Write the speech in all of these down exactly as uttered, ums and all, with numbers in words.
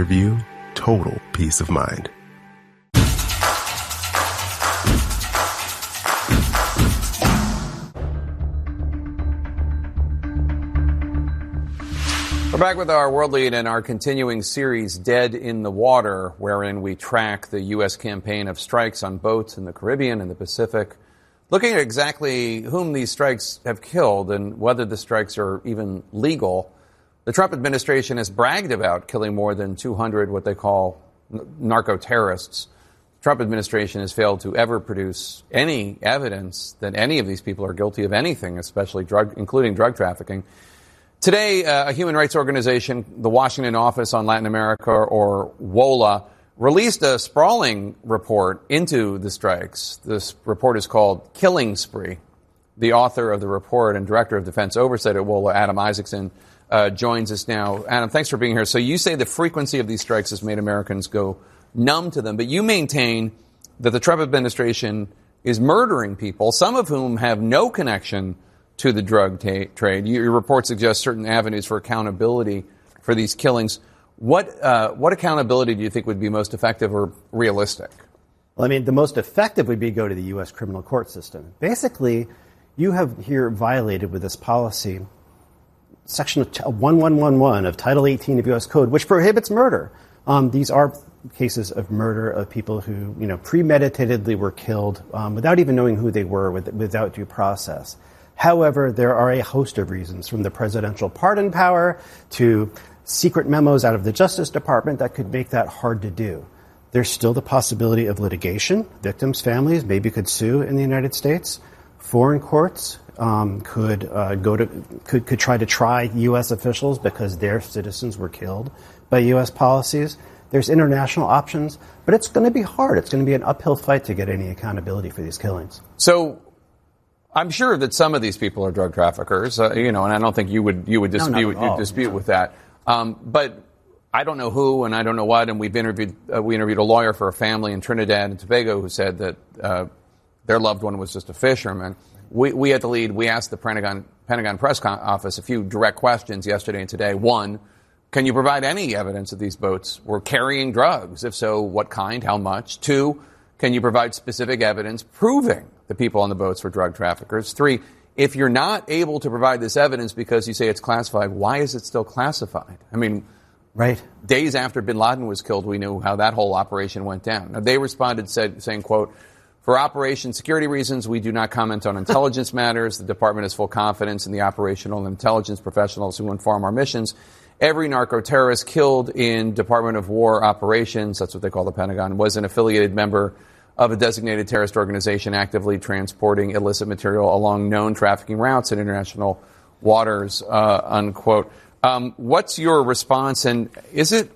interview, total peace of mind. We're back with our World Lead and our continuing series, Dead in the Water, wherein we track the U S campaign of strikes on boats in the Caribbean and the Pacific, looking at exactly whom these strikes have killed and whether the strikes are even legal. The Trump administration has bragged about killing more than two hundred what they call narco-terrorists. The Trump administration has failed to ever produce any evidence that any of these people are guilty of anything, especially drug, including drug trafficking. Today, uh, a human rights organization, the Washington Office on Latin America, or WOLA, released a sprawling report into the strikes. This report is called Killing Spree. The author of the report and director of defense oversight at WOLA, Adam Isaacson, uh, joins us now. Adam, thanks for being here. So you say the frequency of these strikes has made Americans go numb to them, but you maintain that the Trump administration is murdering people, some of whom have no connection to the drug ta- trade. Your report suggests certain avenues for accountability for these killings. What uh, what accountability do you think would be most effective or realistic? Well, I mean, the most effective would be go to the U S criminal court system. Basically, you have here violated with this policy Section eleven eleven of Title eighteen of U S Code, which prohibits murder. Um, these are cases of murder of people who, you know, premeditatedly were killed um, without even knowing who they were, with, without due process. However, there are a host of reasons, from the presidential pardon power to secret memos out of the Justice Department, that could make that hard to do. There's still the possibility of litigation. Victims' families maybe could sue in the United States. Foreign courts um, could uh, go to could could try to try U S officials because their citizens were killed by U S policies. There's international options, but it's going to be hard. It's going to be an uphill fight to get any accountability for these killings. So, I'm sure that some of these people are drug traffickers, uh, you know, and I don't think you would you would dispute no, you dispute no. with that. Um, but I don't know who and I don't know what. And we've interviewed uh, we interviewed a lawyer for a family in Trinidad and Tobago who said that uh, their loved one was just a fisherman. We, we at the Lead, we asked the Pentagon Pentagon press con- office a few direct questions yesterday and today. One, can you provide any evidence that these boats were carrying drugs? If so, what kind? How much? Two, can you provide specific evidence proving the people on the boats were drug traffickers? Three, if you're not able to provide this evidence because you say it's classified, why is it still classified? I mean, right. Days after bin Laden was killed, we knew how that whole operation went down. Now, they responded said, saying, quote, for operation security reasons, we do not comment on intelligence matters. The department has full confidence in the operational and intelligence professionals who inform our missions. Every narco-terrorist killed in Department of War operations, that's what they call the Pentagon, was an affiliated member of a designated terrorist organization actively transporting illicit material along known trafficking routes in international waters, uh, unquote. Um, what's your response? And is it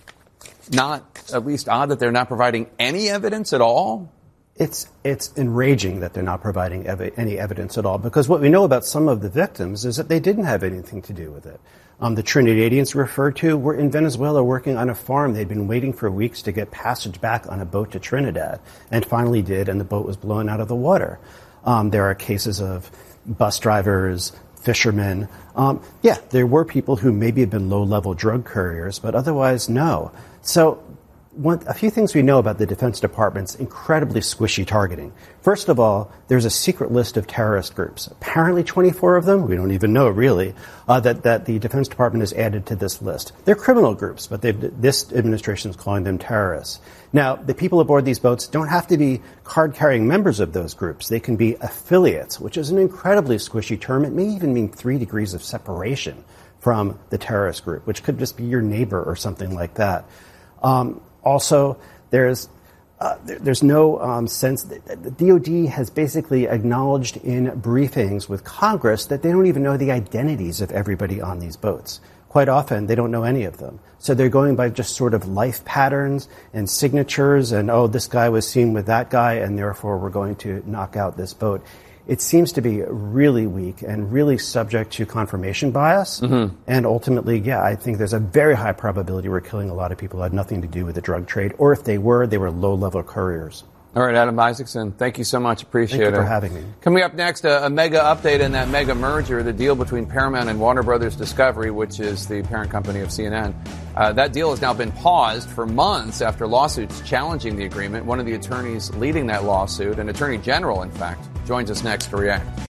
not at least odd that they're not providing any evidence at all? It's it's enraging that they're not providing ev- any evidence at all, because what we know about some of the victims is that they didn't have anything to do with it. Um, the Trinidadians referred to were in Venezuela working on a farm. They'd been waiting for weeks to get passage back on a boat to Trinidad, and finally did, and the boat was blown out of the water. Um, there are cases of bus drivers, fishermen. Um, yeah, there were people who maybe had been low-level drug couriers, but otherwise, no. So one, a few things we know about the Defense Department's incredibly squishy targeting. First of all, there's a secret list of terrorist groups. Apparently twenty-four of them, we don't even know really, uh, that, that the Defense Department has added to this list. They're criminal groups, but this administration is calling them terrorists. Now, the people aboard these boats don't have to be card-carrying members of those groups. They can be affiliates, which is an incredibly squishy term. It may even mean three degrees of separation from the terrorist group, which could just be your neighbor or something like that. Um, Also, there's uh, there, there's no um, sense that the D O D has basically acknowledged in briefings with Congress that they don't even know the identities of everybody on these boats. Quite often, they don't know any of them. So they're going by just sort of life patterns and signatures and, oh, this guy was seen with that guy, and therefore we're going to knock out this boat. It seems to be really weak and really subject to confirmation bias. Mm-hmm. And ultimately, yeah, I think there's a very high probability we're killing a lot of people who had nothing to do with the drug trade. Or if they were, they were low-level couriers. All right, Adam Isaacson, thank you so much. Appreciate it. Thank you for having me. Coming up next, a, a mega update in that mega merger, the deal between Paramount and Warner Brothers Discovery, which is the parent company of C N N. Uh, that deal has now been paused for months after lawsuits challenging the agreement. One of the attorneys leading that lawsuit, an attorney general, in fact, joins us next to react.